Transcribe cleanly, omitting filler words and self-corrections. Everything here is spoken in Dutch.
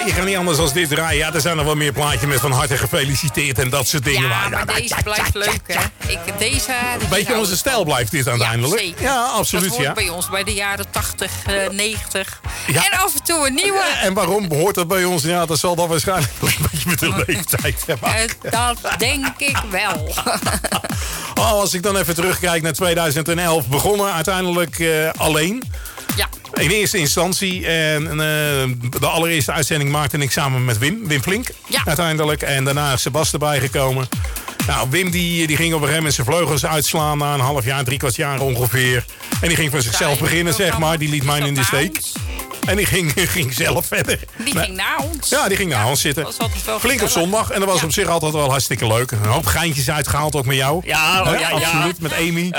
je kan niet anders dan dit draaien. Ja, er zijn nog wel meer plaatjes met van harte gefeliciteerd en dat soort dingen. Ja, maar deze blijft leuk, hè? Beetje onze stijl blijft dit uiteindelijk. Ja, zeker. Ja, absoluut, dat hoort bij ons, bij de jaren 80, 90. Ja. En af en toe een nieuwe. En waarom hoort dat bij ons? Ja, dat zal dan waarschijnlijk een beetje met de leeftijd hebben. Dat denk ik wel. Als ik dan even terugkijk naar 2011, begonnen uiteindelijk alleen. Ja. In eerste instantie. En de allereerste uitzending maakte ik samen met Wim Flink. Ja. Uiteindelijk. En daarna is Sebas erbij gekomen. Nou, Wim die ging op een gegeven moment zijn vleugels uitslaan na een half jaar, 3/4 jaar ongeveer. En die ging voor zichzelf beginnen, zeg maar. Die liet mij in de steek. En die ging zelf verder. Die ging naar ons. Ja, die ging naar ons zitten. Flink op zondag. En dat was op zich altijd wel hartstikke leuk. Een hoop geintjes uitgehaald, ook met jou. Ja, absoluut. Met Amy.